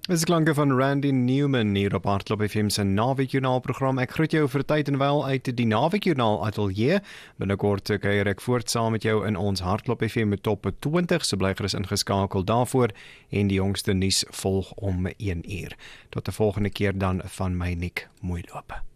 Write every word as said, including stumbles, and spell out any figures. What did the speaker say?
Dis die klanke van Randy Newman hier op Hardloop F M se Naweekjoernaal program. Ek groet jou vir tyd en wel uit die Naweekjoernaal ateljee. Binnekort kuier ek voort saam met jou in ons Hardloop F M top twintig, so bly gerus ingeskakel daarvoor en die jongste nuus volg om een uur. Tot 'n volgende keer dan van my Nick. Mooi loop.